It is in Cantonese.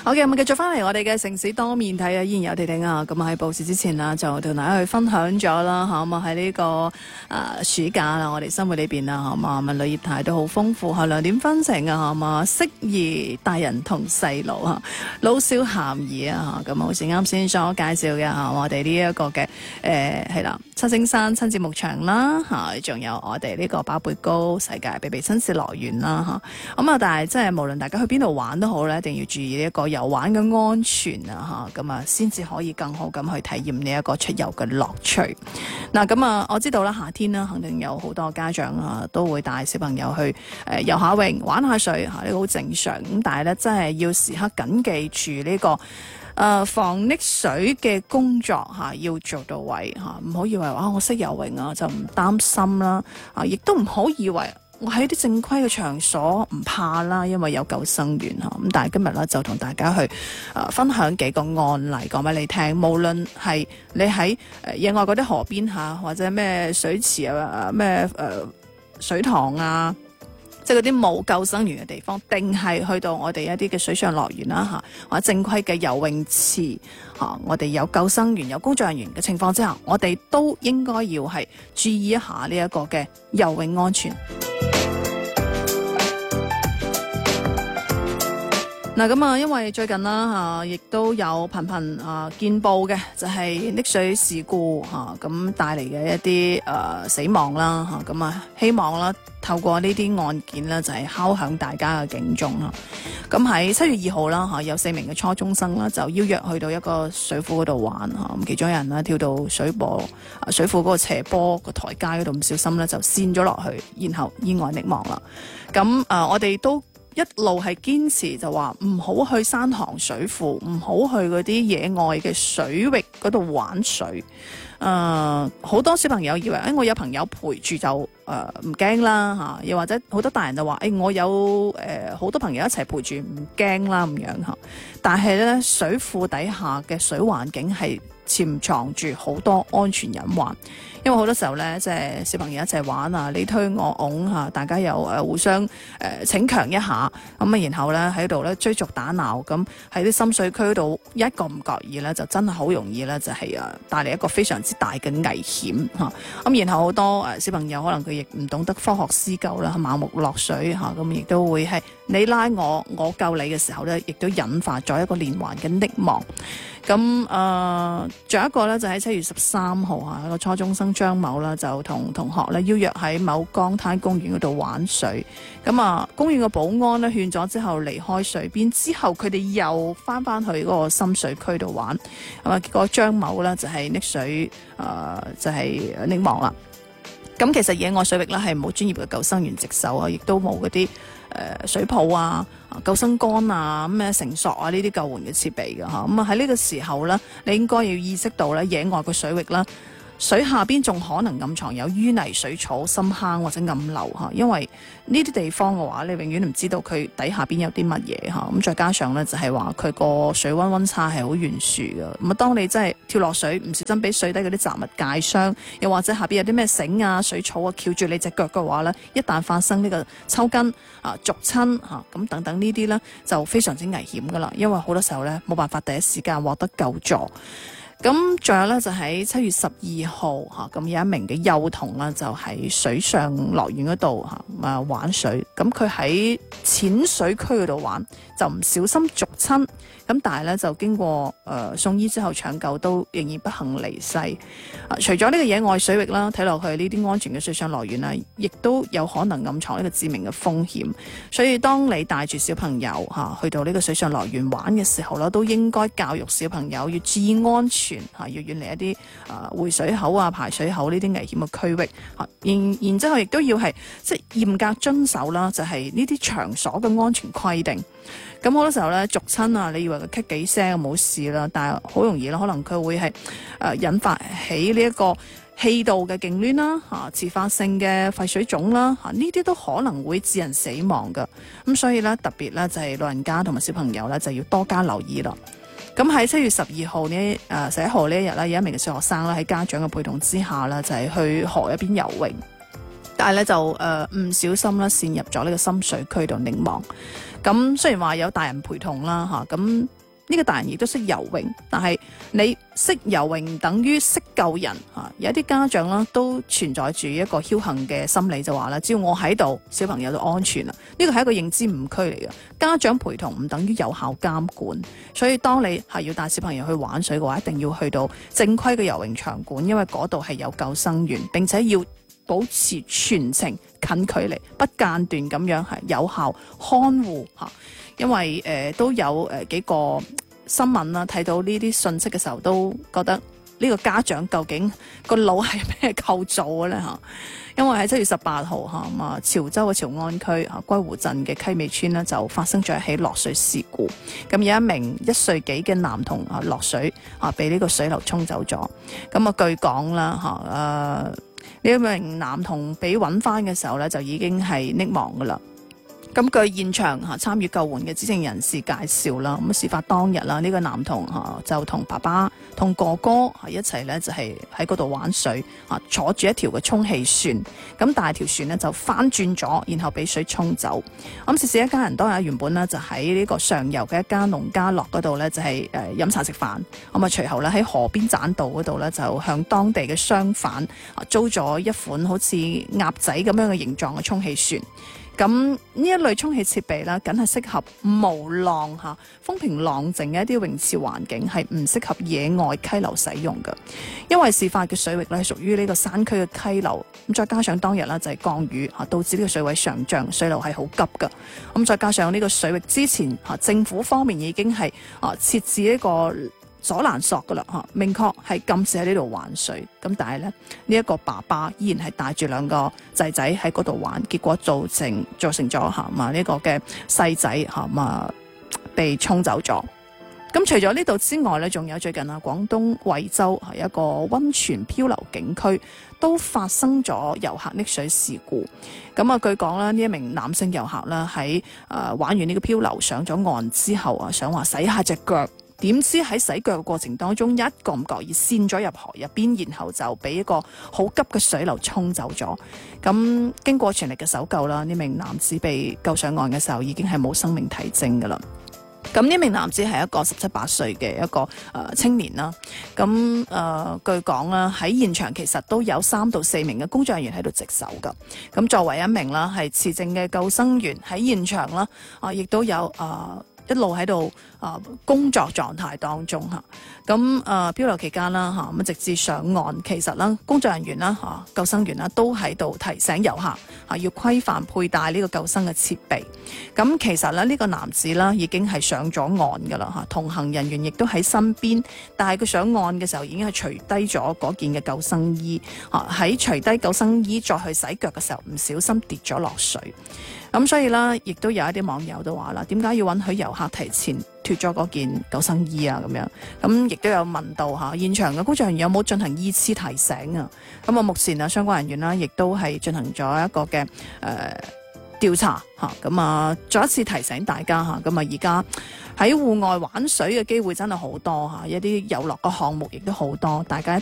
好嘅，咁繼續翻嚟我哋嘅城市多面睇啊，依然有地定啊。咁喺報時之前啦，就同大家去分享咗啦，嚇咁啊喺呢個暑假啦，我哋生活呢邊啦，嚇嘛咁旅業態都好豐富嚇，兩點分成啊，嚇嘛適宜大人同細路嚇，老少咸宜啊嚇。咁好似啱先所介紹嘅嚇，我哋呢一個嘅係啦，七星山親子牧場啦嚇，仲有我哋呢個寶貝高世界比比親子樂園啦嚇。咁啊，但係即係無論大家去邊度玩都好咧，一定要注意呢一個遊玩嘅安全啊嚇，咁啊先至可以更好咁去體驗呢一個出遊嘅樂趣。嗱咁啊，我知道啦，夏天啦，肯定有好多家長啊都會帶小朋友去游下泳、玩下水嚇，呢個好正常。咁但係咧，真係要時刻緊記住呢個防溺水嘅工作嚇，要做到位嚇，唔好以為我識游泳啊就唔擔心啦啊，亦都唔好以為我喺啲正規嘅場所唔怕啦，因為有救生員嚇。咁但係今日咧就同大家去分享幾個案例講俾你聽。無論係你喺野外嗰啲河邊嚇，或者咩水池啊、咩水塘啊，即係嗰啲冇救生員嘅地方，定係去到我哋一啲嘅水上樂園啦嚇，或者正規嘅游泳池嚇，我哋有救生員、有工作人員嘅情況之下，我哋都應該要係注意一下呢一個嘅游泳安全。嗱咁啊，因為最近啦嚇，亦都有頻頻見報嘅，就係溺水事故嚇，咁帶嚟嘅一啲死亡啦嚇，咁啊希望啦透過呢啲案件咧，就係敲響大家嘅警鐘啦。咁喺7月2號啦嚇，有4名嘅初中生啦，就邀約去到一個水庫嗰度玩嚇，咁其中有人啦跳到水庫嗰個斜坡個台階嗰度，唔小心咧就跣咗落去，然後意外溺亡啦。咁我哋都一路係堅持就話唔好去山塘水庫，唔好去嗰啲野外嘅水域嗰度玩水。好多小朋友以為我有朋友陪住就唔驚啦嚇，又或者好多大人就話我有好多朋友一齊陪住唔驚啦咁樣嚇。但係咧，水庫底下嘅水環境係潛藏住好多安全隱患，因為好多時候咧，即係小朋友一齊玩啊，你推我擁嚇，大家又互相逞強一下，咁啊，然後咧喺度咧追逐打鬧，咁喺啲深水區度一個唔覺意咧，就真係好容易咧，就係帶嚟一個非常之大嘅危險嚇。咁然後好多小朋友可能佢亦唔懂得科學施救啦，盲目落水嚇，咁亦都會係你拉我，我救你嘅時候咧，亦都引發咗一個連環嘅溺亡。咁仲有一個咧，就喺7月13號嚇，一個初中生張某啦，就同同學咧邀約喺某江灘公園嗰度玩水。咁啊，公園嘅保安咧勸咗之後離開水邊，之後佢哋又翻去嗰個深水區度玩。咁啊，結果張某咧就係溺水，就係溺亡啦。咁其實野外水域咧係冇專業嘅救生員值守啊，亦都冇嗰啲水泡啊、救生桿啊、咩繩索啊呢啲救援嘅設備㗎嚇。咁啊喺呢個時候咧，你應該要意識到咧，野外嘅水域啦，水下邊仲可能暗藏有淤泥、水草、深坑或者暗流嚇，因為呢啲地方嘅話，你永遠唔知道佢底下邊有啲乜嘢嚇。咁再加上咧，就係話佢個水溫差係好懸殊嘅。咁啊，當你真係跳落水，唔小心俾水底嗰啲雜物界傷，又或者下邊有啲咩繩啊、水草啊翹住你隻腳嘅話咧，一旦發生呢個抽筋逐親咁等等呢啲咧，就非常之危險噶啦。因為好多時候咧冇辦法第一時間獲得救助。咁仲有咧，就喺7月12號咁有一名嘅幼童啦，就喺水上樂園嗰度玩水。咁佢喺淺水區嗰度玩，就唔小心逐親。咁但係咧就經過送醫之後搶救，都仍然不幸離世。除咗呢個野外水域啦，睇落去呢啲安全嘅水上樂園啦，亦都有可能暗藏呢個致命嘅風險。所以當你帶住小朋友去到呢個水上樂園玩嘅時候啦，都應該教育小朋友要注意安全要遠離一啲匯水口啊、排水口呢啲危險嘅區域。然之後亦都要係即係嚴格遵守啦，就係呢啲場所嘅安全規定。咁好多時候咧，逐親啊，你以為佢咳幾聲冇事啦，但係好容易啦，可能佢會係引發起呢一個氣道嘅痙攣啦，遲發性嘅肺水腫啦，呢啲都可能會致人死亡㗎。咁所以咧，特別咧就係老人家同埋小朋友咧就要多加留意啦。咁喺7月12號呢11號呢一日咧，有一名嘅小學生啦喺家長嘅陪同之下啦，就係去河一邊游泳，但係咧就唔小心啦陷入咗呢個深水區度溺亡。咁雖然話有大人陪同啦咁呢個大人亦都識游泳，但係你識游泳唔等於識救人嚇。有一啲家長啦都存在住一個僥倖嘅心理，就話啦，只要我喺度，小朋友就安全啦。呢個係一個認知誤區嚟嘅。家長陪同唔等於有效監管，所以當你係要帶小朋友去玩水嘅話，一定要去到正規嘅游泳場館，因為嗰度係有救生員，並且要保持全程近距離、不間斷咁樣係有效看護嚇。因為都有幾個新聞啦，睇到呢啲信息嘅時候，都覺得呢個家長究竟個腦係咩構造嘅咧嚇？因為喺7月18號嚇啊，潮州嘅潮安區啊歸湖鎮嘅溪尾村呢，就發生咗一起落水事故。咁有一名1歲幾嘅男童啊落水啊，被呢個水流沖走咗。咁啊據講啦呢一名男童被揾翻嘅時候咧，就已經係溺亡噶啦。咁據現場參與救援嘅知情人士介紹啦，咁事發當日啦，呢個男童就同爸爸同哥哥一齊咧，就係喺嗰度玩水坐住一條嘅充氣船，咁但係條船呢就翻轉咗，然後俾水沖走。咁涉事一家人當日原本呢就喺呢個上游嘅一家農家樂嗰度呢，就係飲茶食飯，咁啊隨後咧喺河邊棧道嗰度呢，就向當地嘅商販租咗一款好似鴨仔咁樣嘅形狀嘅充氣船。咁呢一類充氣設備啦，梗係適合無浪風平浪靜嘅一啲泳池環境，係唔適合野外溪流使用嘅。因為事發嘅水域咧係屬於呢個山區嘅溪流，咁再加上當日啦就係降雨導致呢個水位上漲，水流係好急㗎。咁再加上呢個水域之前政府方面已經係設置呢個阻攔索噶啦明確係禁止喺呢度玩水。咁但係咧呢一個爸爸依然係帶住2個仔仔喺嗰度玩，結果造成咗呢個嘅細仔被沖走咗。咁除咗呢度之外咧，仲有最近廣東惠州係一個溫泉漂流景區都發生咗遊客溺水事故。咁據講啦，呢一名男性遊客啦喺玩完呢個漂流上咗岸之後想話洗下隻腳。點知喺洗腳嘅過程當中，一個唔覺意跣咗入河入邊，然後就俾一個好急嘅水流沖走咗。咁經過全力嘅搜救啦，呢名男子被救上岸嘅時候已經係冇生命體徵噶啦。咁呢名男子係一個17、18歲嘅一個青年啦。咁據講啦，喺現場其實都有3到4名嘅工作人員喺度值守噶。咁作為一名啦係持證嘅救生員喺現場啦，亦都有一路喺度工作狀態當中嚇。咁漂流期間啦咁直至上岸，其實啦工作人員啦救生員啦都喺度提醒遊客要規範佩戴呢個救生嘅設備。咁其實咧呢個男子啦已經係上咗岸㗎啦同行人員亦都喺身邊，但係佢上岸嘅時候已經係除低咗嗰件嘅救生衣喺除低救生衣再去洗腳嘅時候唔小心跌咗落水。咁所以啦，亦都有一啲網友都話啦，點解要允許遊客提前脫咗嗰件救生衣啊？咁樣咁亦都有問到現場嘅工作人員有冇進行2次提醒啊？咁目前相關人員啦，亦都係進行咗一個嘅調查咁再一次提醒大家咁而家喺戶外玩水嘅機會真係好多一啲遊樂嘅項目亦都好多，大家一